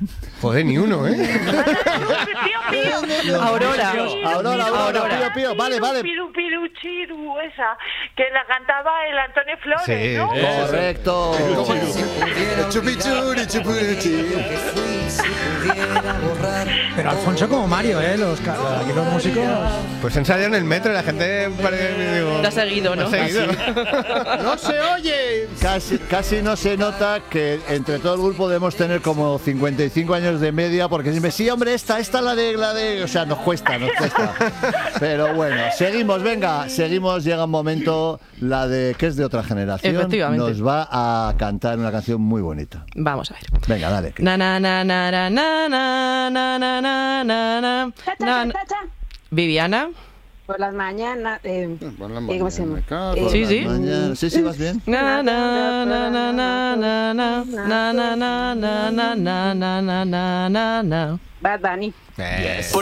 Joder, ni uno, ¿eh? Aurora. Pío. Vale. Piru, chiru, esa, que la cantaba el Antonio Flores, Sí. ¿no? Correcto. Chupichuri, chupichi. Pero Alfonso como Mario, aquí los músicos. Pues ensaya en el metro y la gente digo, Lo ha seguido, ¿no? lo ha seguido. No se oye. Casi no se nota que entre todo el grupo debemos tener como 55 años de media, porque si me sí, hombre, esta la de, o sea, nos cuesta. Pero bueno, seguimos, llega un momento, la de que es de otra generación. Efectivamente. Nos va a cantar una canción muy bonita. Vamos a ver. Venga, dale. Na na na na na na na na na na na na. Viviana. Por las mañanas. ¿Cómo se llama? Sí. Sí, vas bien. Na na na na na na na na na na na na na na na na. Bad Bunny. Yes.